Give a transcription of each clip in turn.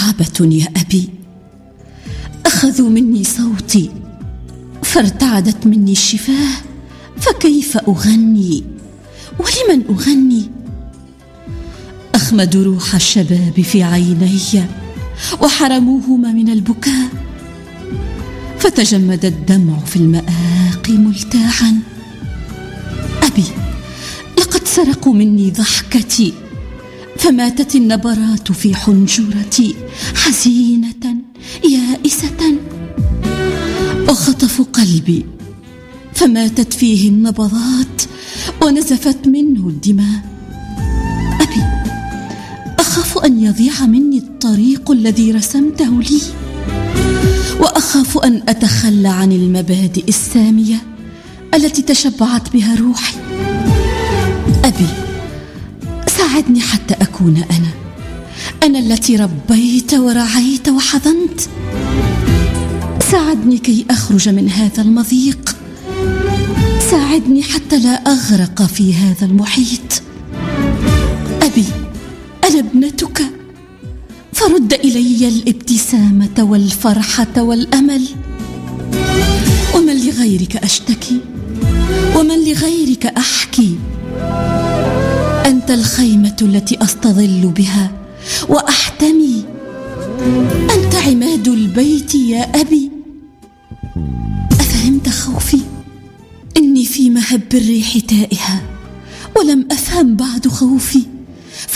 متعبة يا أبي. أخذوا مني صوتي فارتعدت مني الشفاه، فكيف أغني ولمن أغني؟ أخمدوا روح الشباب في عيني وحرموهما من البكاء، فتجمد الدمع في المآقي ملتاعا. أبي، لقد سرقوا مني ضحكتي، فماتت النبرات في حنجرتي حزينة يائسة، وخطفوا قلبي فماتت فيه النبضات ونزفت منه الدماء. أبي، أخاف أن يضيع مني الطريق الذي رسمته لي، وأخاف أن أتخلى عن المبادئ السامية التي تشبعت بها روحي. أبي، ساعدني حتى أكون أنا التي ربيت ورعيت وحضنت. ساعدني كي أخرج من هذا المضيق، ساعدني حتى لا أغرق في هذا المحيط. أبي، أنا ابنتك، فرد إلي الابتسامة والفرحة والأمل. ومن لغيرك أشتكي، ومن لغيرك أحكي؟ أنت الخيمة التي أستظل بها وأحتمي، أنت عماد البيت يا أبي. أفهمت خوفي؟ إني في مهب الريح تائهة ولم أفهم بعد خوفي،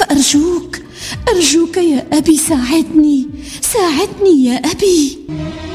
فأرجوك يا أبي، ساعدني يا أبي.